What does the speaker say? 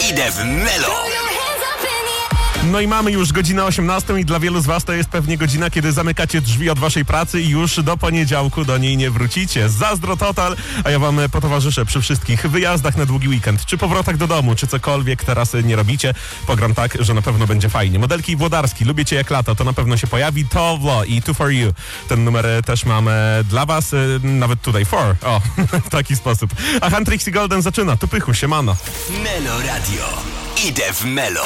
Idę w Melo. No i mamy już godzinę 18 i dla wielu z was to jest pewnie godzina, kiedy zamykacie drzwi od waszej pracy i już do poniedziałku do niej nie wrócicie. Zazdro total, a ja wam potowarzyszę przy wszystkich wyjazdach na długi weekend, czy powrotach do domu, czy cokolwiek teraz nie robicie. Pogram tak, że na pewno będzie fajnie. Modelki Włodarski, Lubię Cię jak lato, to na pewno się pojawi. Towlo i Two for You. Ten numer też mamy dla was, nawet tutaj for. O, w taki sposób. A Trixie Golden zaczyna. Tu pychu, siemano. Melo Radio. Idę w Melo.